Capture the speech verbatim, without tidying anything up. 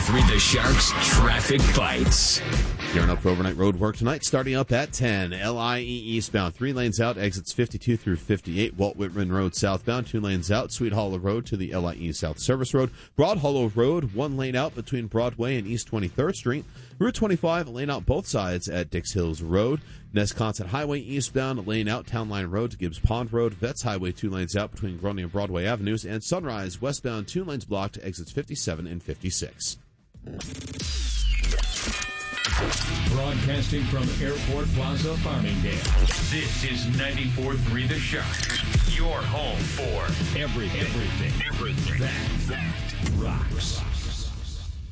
three The Sharks Traffic Bites. Gearing up for overnight road work tonight, starting up at ten. L I E eastbound, three lanes out, exits fifty-two through fifty-eight. Walt Whitman Road southbound, two lanes out. Sweet Hollow Road to the L I E South Service Road. Broad Hollow Road, one lane out between Broadway and East twenty-third Street. Route twenty-five, a lane out both sides at Dix Hills Road. Nesconset Highway eastbound, a lane out Town Line Road to Gibbs Pond Road. Vets Highway, two lanes out between Grundy and Broadway Avenues. And Sunrise westbound, two lanes blocked to exits fifty-seven and fifty-six. Broadcasting from Airport Plaza, Farmingdale. This is ninety-four point three The Shark, your home for Everything. Everything. Everything. That, that rocks.